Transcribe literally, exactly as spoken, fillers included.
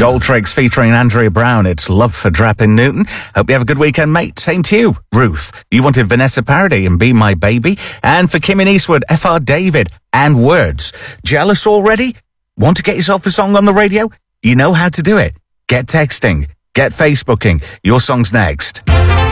Goldtricks featuring Andrea Brown. It's Love for Drappin Newton. Hope you have a good weekend, mate. Same to you. Ruth, you wanted Vanessa Paradis and Be My Baby. And for Kimmy Eastwood, F R David and Words. Jealous already? Want to get yourself a song on the radio? You know how to do it. Get texting. Get Facebooking. Your song's next.